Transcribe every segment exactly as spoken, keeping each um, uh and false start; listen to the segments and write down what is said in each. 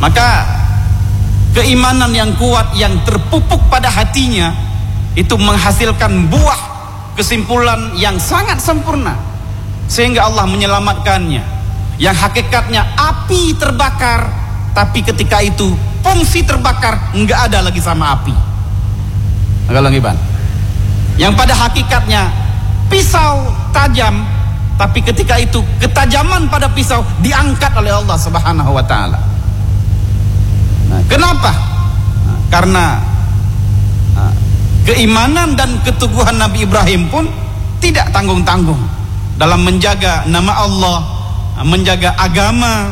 Maka keimanan yang kuat yang terpupuk pada hatinya itu menghasilkan buah kesimpulan yang sangat sempurna, sehingga Allah menyelamatkannya. Yang hakikatnya api terbakar, tapi ketika itu fungsi terbakar enggak ada lagi sama api. Kalau ngiban. Yang pada hakikatnya pisau tajam, tapi ketika itu ketajaman pada pisau diangkat oleh Allah Subhanahu wa taala. Nah, kenapa? Nah, karena nah, keimanan dan keteguhan Nabi Ibrahim pun tidak tanggung-tanggung dalam menjaga nama Allah, menjaga agama,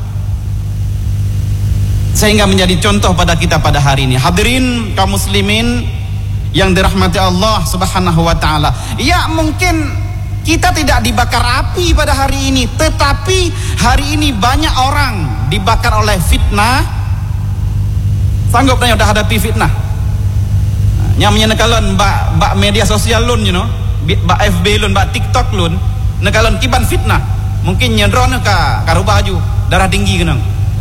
sehingga menjadi contoh pada kita pada hari ini. Hadirin kaum muslimin yang dirahmati Allah Subhanahu wa taala. Ya, mungkin kita tidak dibakar api pada hari ini, tetapi hari ini banyak orang dibakar oleh fitnah. Sanggup tanya udah hadapi fitnah. Yang menyenekalan bak bak media sosial lun, you know, bak F B lun, bak TikTok lun, nekalan kiban fitnah. Mungkin nyendron ka karubah baju darah tinggi kenang.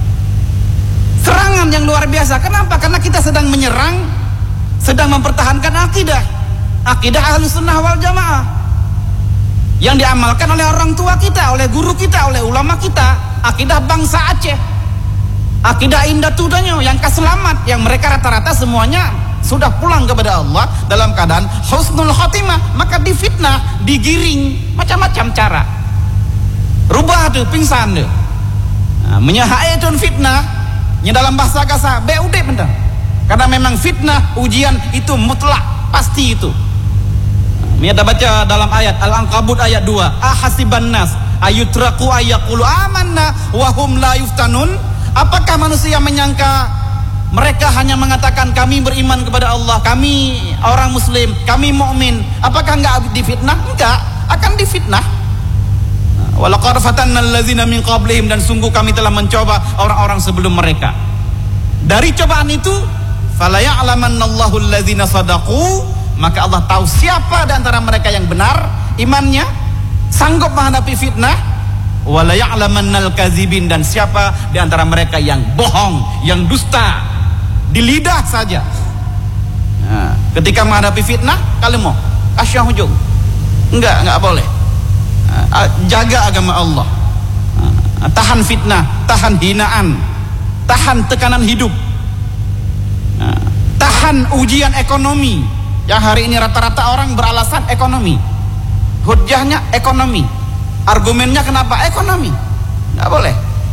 Serangan yang luar biasa. Kenapa? Karena kita sedang menyerang, sedang mempertahankan akidah, akidah Ahlus Sunnah wal Jamaah yang diamalkan oleh orang tua kita, oleh guru kita, oleh ulama kita. Akidah bangsa Aceh, akidah Indatudanya yang keselamat, yang mereka rata-rata semuanya sudah pulang kepada Allah dalam keadaan husnul khotimah. Maka difitnah, digiring macam-macam cara, rubah tuh pingsan tuh, nah, menyahaitun fitnah nya dalam bahasa kasar B U D benar. Karena memang fitnah ujian itu mutlak, pasti itu. Ini ada baca dalam ayat Al-Ankabut ayat dua, ahasiban nas ayutraku ayaqulu amanna wa hum la yuftanun. Apakah manusia menyangka mereka hanya mengatakan kami beriman kepada Allah, kami orang muslim, kami mukmin, apakah enggak difitnah? Enggak, akan difitnah. Walaqad fatanna allazina min qablihim, dan sungguh kami telah mencoba orang-orang sebelum mereka. Dari cobaan itu fala ya'lamannallahu allazina sadaqu, maka Allah tahu siapa di antara mereka yang benar imannya, sanggup menghadapi fitnah. Wala ya'lamannal kadzibin, dan siapa di antara mereka yang bohong, yang dusta di lidah saja. Nah, ketika menghadapi fitnah, kalau mau asyah hujung, enggak, enggak boleh. Nah, jaga agama Allah. Nah, tahan fitnah, tahan hinaan, tahan tekanan hidup, nah, tahan ujian ekonomi. Yang hari ini rata-rata orang beralasan ekonomi, hujahnya ekonomi. Argumennya kenapa ekonomi? Nggak boleh.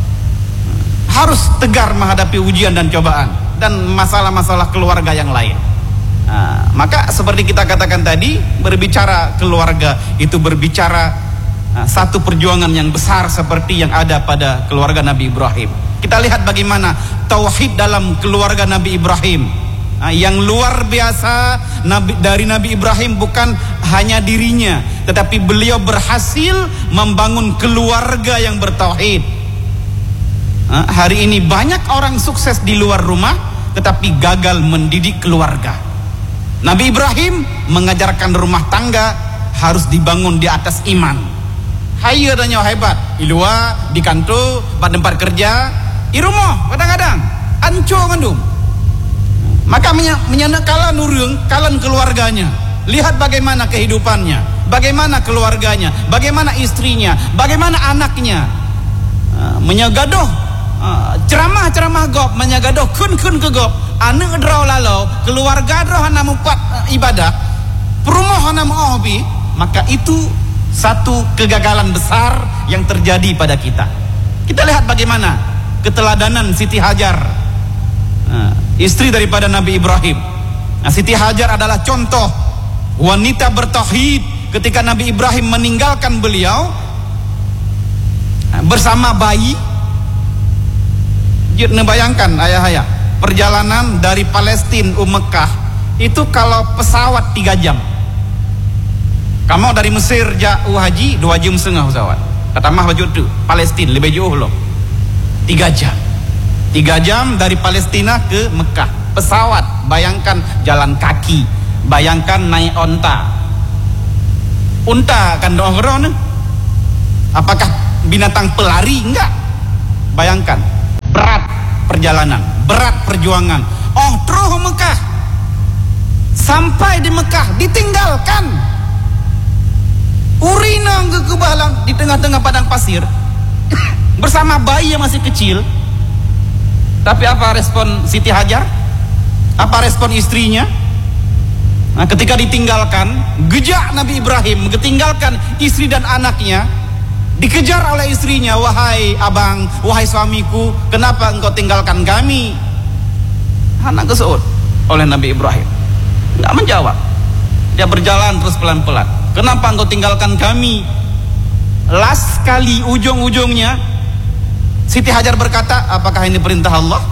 Harus tegar menghadapi ujian dan cobaan dan masalah-masalah keluarga yang lain. Nah, maka seperti kita katakan tadi, berbicara keluarga itu berbicara nah, satu perjuangan yang besar seperti yang ada pada keluarga Nabi Ibrahim. Kita lihat bagaimana tauhid dalam keluarga Nabi Ibrahim. Nah, yang luar biasa Nabi, dari Nabi Ibrahim bukan hanya dirinya, tetapi beliau berhasil membangun keluarga yang bertauhid. Nah, hari ini banyak orang sukses di luar rumah, tetapi gagal mendidik keluarga. Nabi Ibrahim mengajarkan rumah tangga harus dibangun di atas iman. Hayu adanya hebat, ilua di kantor, pada tempat kerja, di rumah kadang-kadang ancur mandum. Maka menyenak kalan nurung, kalan keluarganya. Lihat bagaimana kehidupannya, bagaimana keluarganya, bagaimana istrinya, bagaimana anaknya. Uh, menyegadoh uh, ceramah-ceramah gop, menyegadoh kun-kun ke gop. Anak draw lalau, keluarga draw hana mupat uh, ibadah, perumah hana mu'obi. Maka itu satu kegagalan besar yang terjadi pada kita. Kita lihat bagaimana keteladanan Siti Hajar, uh, istri daripada Nabi Ibrahim. Nah, Siti Hajar adalah contoh wanita bertauhid. Ketika Nabi Ibrahim meninggalkan beliau bersama bayi, jangan bayangkan ayah-ayah, perjalanan dari Palestina ke Mekah itu kalau pesawat tiga jam. Kamu dari Mesir jauh haji dua jam setengah pesawat. Kata mah baju tu Palestina lebih jauh loh, tiga jam. Tiga jam dari Palestina ke Mekah pesawat. Bayangkan jalan kaki, bayangkan naik onta. Unta kan doang, apakah binatang pelari? Enggak. Bayangkan berat, perjalanan, berat perjuangan. Oh, terus Mekah. Sampai di Mekah ditinggalkan. Urina ke kebalang di tengah-tengah padang pasir bersama bayi yang masih kecil. Tapi apa respon Siti Hajar? Apa respon istrinya? Nah, ketika ditinggalkan, gejak Nabi Ibrahim ketinggalkan istri dan anaknya, dikejar oleh istrinya, wahai abang, wahai suamiku, kenapa engkau tinggalkan kami? Anak kesuut oleh Nabi Ibrahim, nggak menjawab. Dia berjalan terus pelan-pelan. Kenapa engkau tinggalkan kami? Last kali ujung-ujungnya Siti Hajar berkata, apakah ini perintah Allah?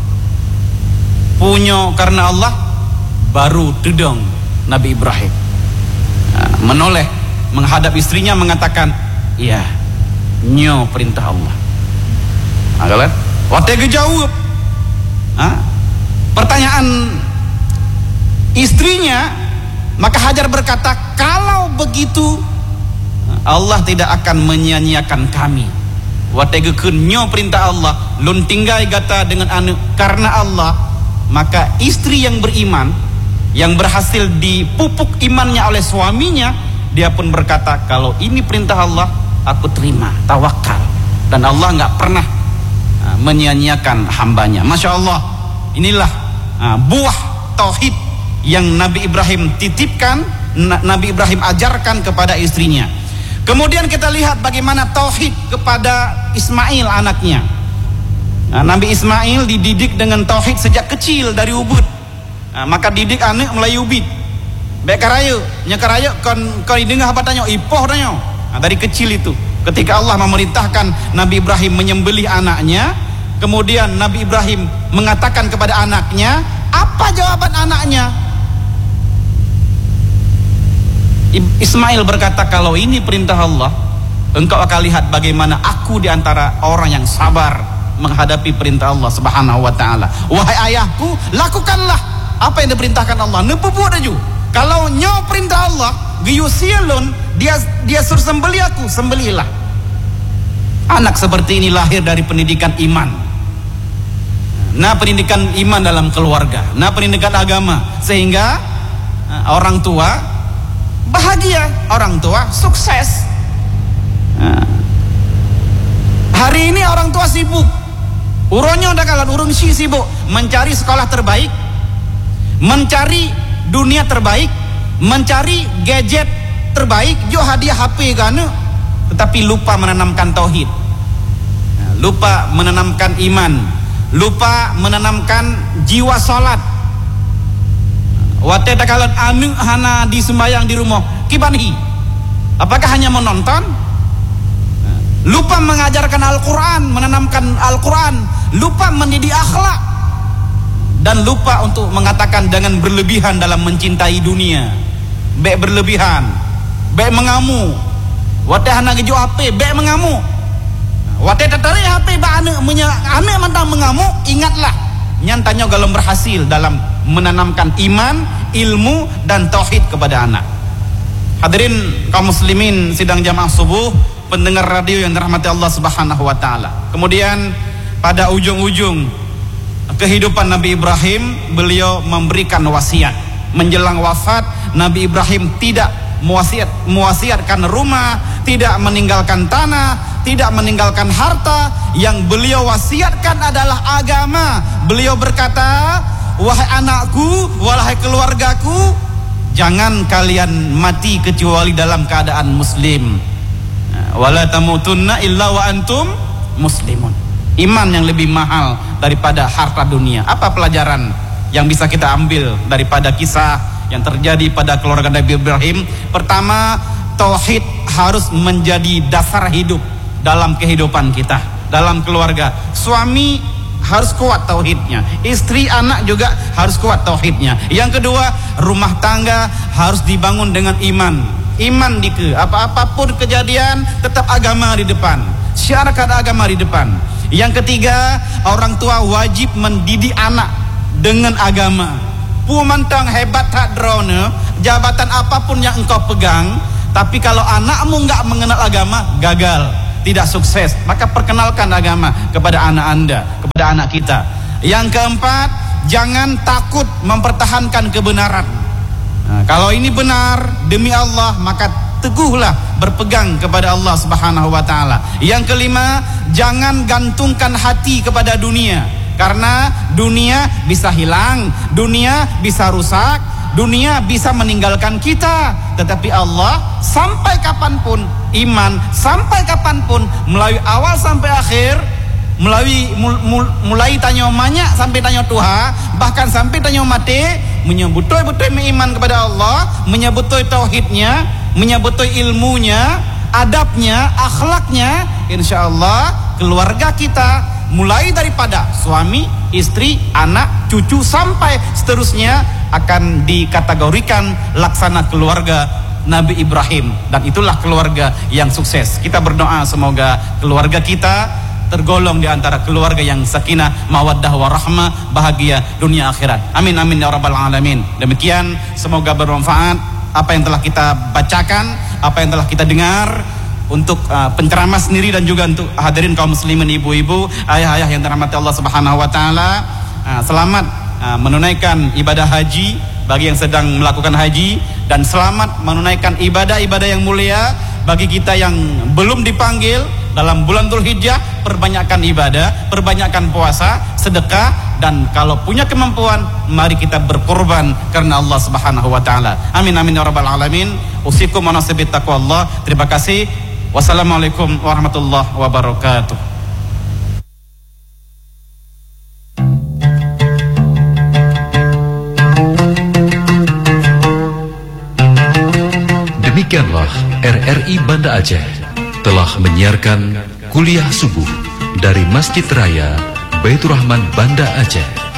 Punya karena Allah. Baru tudung Nabi Ibrahim nah, menoleh menghadap istrinya mengatakan, iya, nyo perintah Allah. Nah, kalian waktu jawab nah, pertanyaan istrinya, maka Hajar berkata, kalau begitu Allah tidak akan menyia-nyiakan kami. Waktu nyo perintah Allah, lun tinggal gata dengan anu karena Allah, maka istri yang beriman, yang berhasil dipupuk imannya oleh suaminya, dia pun berkata, kalau ini perintah Allah, aku terima, tawakal. Dan Allah nggak pernah uh, menyia-nyiakan hambanya. Masya Allah, inilah uh, buah tauhid yang Nabi Ibrahim titipkan, na Nabi Ibrahim ajarkan kepada istrinya. Kemudian kita lihat bagaimana tauhid kepada Ismail anaknya. Nah, Nabi Ismail dididik dengan tauhid sejak kecil dari Ubud. Nah, maka didik anak mulai ubid. Baik karayu, nyakarayu kon kon dengar apa tanya ipoh tanya. Nah, dari kecil itu, ketika Allah memerintahkan Nabi Ibrahim menyembelih anaknya, kemudian Nabi Ibrahim mengatakan kepada anaknya, apa jawaban anaknya? Ismail berkata, kalau ini perintah Allah, engkau akan lihat bagaimana aku di antara orang yang sabar menghadapi perintah Allah Subhanahu wa taala. Wahai ayahku, lakukanlah apa yang diperintahkan Allah. Nepupu daju. Kalau nyo perintah Allah, giyusilun, dia dia suruh sembelih aku, sembelihlah. Anak seperti ini lahir dari pendidikan iman. Nah, pendidikan iman dalam keluarga, nah pendidikan agama, sehingga uh, orang tua bahagia, orang tua sukses. Nah, hari ini orang tua sibuk, uronyo udah kalah, urung si sibuk mencari sekolah terbaik, mencari dunia terbaik, mencari gadget terbaik, jo hadiah H P kan, tetapi lupa menanamkan tauhid, lupa menanamkan iman, lupa menanamkan jiwa salat. Wate takalan anu hana di sembahyang di rumah kibanhi, apakah hanya menonton? Lupa mengajarkan Al-Quran, menanamkan Al-Quran, lupa mendidik akhlak, dan lupa untuk mengatakan jangan berlebihan dalam mencintai dunia. Baik berlebihan, baik mengamu. Wate hana gejo H P, baik mengamu. Wate tertarik H P ba ane menya ane mantang mengamu, ingatlah nyantanya kalau berhasil dalam menanamkan iman, ilmu dan tauhid kepada anak. Hadirin kaum muslimin sidang jamaah subuh, pendengar radio yang dirahmati Allah Subhanahu wa taala. Kemudian pada ujung-ujung kehidupan Nabi Ibrahim, beliau memberikan wasiat. Menjelang wafat, Nabi Ibrahim tidak mewasiat, mewasiatkan rumah, tidak meninggalkan tanah, tidak meninggalkan harta. Yang beliau wasiatkan adalah agama. Beliau berkata, wahai anakku, wahai keluargaku, jangan kalian mati kecuali dalam keadaan muslim. Wala tamutunna illa wa antum muslimun. Iman yang lebih mahal daripada harta dunia. Apa pelajaran yang bisa kita ambil daripada kisah yang terjadi pada keluarga Nabi Ibrahim? Pertama, tauhid harus menjadi dasar hidup dalam kehidupan kita, dalam keluarga. Suami harus kuat tauhidnya, istri anak juga harus kuat tauhidnya. Yang kedua, rumah tangga harus dibangun dengan iman. Iman di ke apa-apapun kejadian tetap agama di depan, syariat agama di depan. Yang ketiga, orang tua wajib mendidik anak dengan agama. Pumantang hebat tak drone, jabatan apapun yang engkau pegang, tapi kalau anakmu nggak mengenal agama, gagal. tidak sukses, maka perkenalkan agama kepada anak Anda, kepada anak kita. Yang keempat, jangan takut mempertahankan kebenaran. Nah, kalau ini benar demi Allah, maka teguhlah berpegang kepada Allah Subhanahu wa taala. Yang kelima, jangan gantungkan hati kepada dunia, karena dunia bisa hilang, dunia bisa rusak, dunia bisa meninggalkan kita. Tetapi Allah sampai kapanpun, iman sampai kapanpun, melalui awal sampai akhir, melalui mul, mul, mulai tanya banyak sampai tanya Tuhan, bahkan sampai tanya mati, menyebut betul iman kepada Allah, menyebut tauhidnya, menyebut ilmunya, adabnya, akhlaknya. Insya Allah keluarga kita, mulai daripada suami, istri, anak, cucu sampai seterusnya, akan dikategorikan laksana keluarga Nabi Ibrahim, dan itulah keluarga yang sukses. Kita berdoa semoga keluarga kita tergolong di antara keluarga yang sakinah, mawaddah warahmah, bahagia dunia akhirat. Amin amin ya rabbal alamin. Demikian, semoga bermanfaat apa yang telah kita bacakan, apa yang telah kita dengar, untuk uh, penceramah sendiri dan juga untuk hadirin kaum muslimin, ibu-ibu, ayah-ayah yang dirahmati Allah Subhanahu wa taala. Uh, selamat uh, menunaikan ibadah haji bagi yang sedang melakukan haji, dan selamat menunaikan ibadah-ibadah yang mulia bagi kita yang belum dipanggil dalam bulan Dzulhijjah. Perbanyakkan ibadah, perbanyakkan puasa, sedekah, dan kalau punya kemampuan, mari kita berkorban karena Allah Subhanahu wa taala. Amin amin ya rabbal alamin. Usikum wa nasibi taqwallah. Terima kasih. Wassalamualaikum warahmatullahi wabarakatuh. Demikianlah R R I Banda Aceh telah menyiarkan kuliah subuh dari Masjid Raya Baitur Rahman Banda Aceh.